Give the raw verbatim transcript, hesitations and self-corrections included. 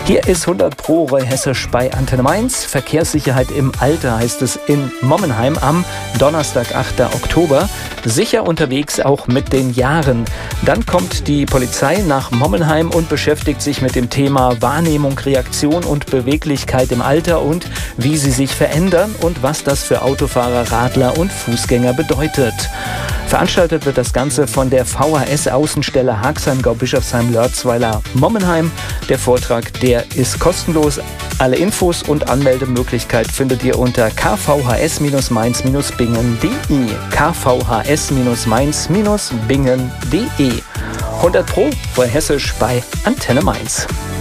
Hier ist hundert Pro Roy Hessisch bei Antenne Mainz. Verkehrssicherheit im Alter heißt es in Mommenheim am Donnerstag, achter Oktober. Sicher unterwegs auch mit den Jahren. Dann kommt die Polizei nach Mommenheim und beschäftigt sich mit dem Thema Wahrnehmung, Reaktion und Beweglichkeit im Alter und wie sie sich verändern und was das für Autofahrer, Radler und Fußgänger bedeutet. Veranstaltet wird das Ganze von der V H S-Außenstelle Haagsheim-Gau-Bischofsheim-Lörzweiler Mommenheim. Der Vortrag, der ist kostenlos. Alle Infos und Anmeldemöglichkeit findet ihr unter k v h s mainz bingen punkt d e. k v h s mainz bingen punkt d e. hundert Pro Roy Hessisch bei Antenne Mainz.